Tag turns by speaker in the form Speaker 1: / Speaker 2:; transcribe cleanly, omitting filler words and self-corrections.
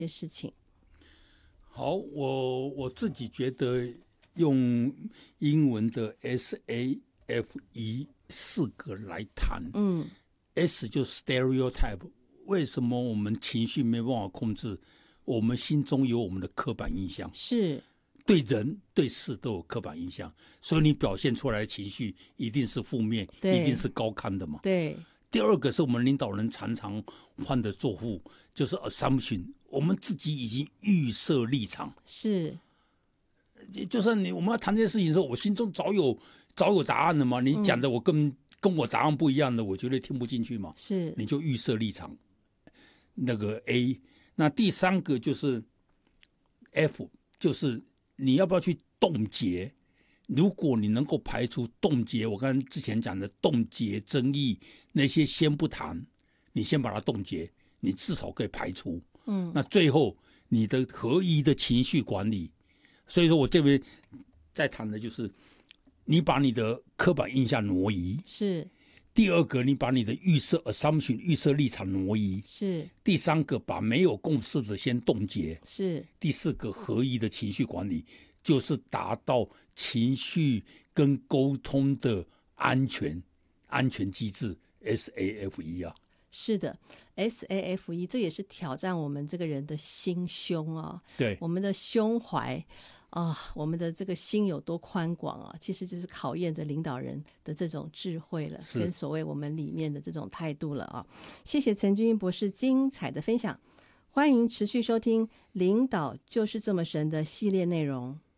Speaker 1: 些事情？
Speaker 2: 好，我自己觉得用英文的 SAFE 四个来谈。S 就是 stereotype， 为什么我们情绪没办法控制？我们心中有我们的刻板印象，
Speaker 1: 是
Speaker 2: 对人对事都有刻板印象，所以你表现出来的情绪一定是负面，一定是高亢的嘛。
Speaker 1: 对。
Speaker 2: 第二个是我们领导人常常犯的错误，就是 assumption， 我们自己已经预设立场，
Speaker 1: 是，
Speaker 2: 就算我们要谈这些事情的时候，我心中早有答案了嘛。你讲的我跟我答案不一样的，我绝对听不进去嘛。
Speaker 1: 是，
Speaker 2: 你就预设立场，那个 A。那第三个就是 F， 就是你要不要去冻结？如果你能够排除冻结，我刚才之前讲的冻结争议那些先不谈，你先把它冻结，你至少可以排除。那最后你的合一的情绪管理，所以说我这边在谈的就是你把你的刻板印象挪移，
Speaker 1: 是。
Speaker 2: 第二个，你把你的预设 assumption 预设立场挪移，
Speaker 1: 是。
Speaker 2: 第三个，把没有共识的先冻结，
Speaker 1: 是。
Speaker 2: 第四个，合一的情绪管理，就是达到情绪跟沟通的安全机制 SAFE 啊。
Speaker 1: 是的 ，SAFE 这也是挑战我们这个人的心胸啊，
Speaker 2: 对，
Speaker 1: 我们的胸怀啊，我们的这个心有多宽广啊，其实就是考验着领导人的这种智慧了，跟所谓我们里面的这种态度了啊。谢谢陈君英博士精彩的分享，欢迎持续收听《领导就是这么神》的系列内容。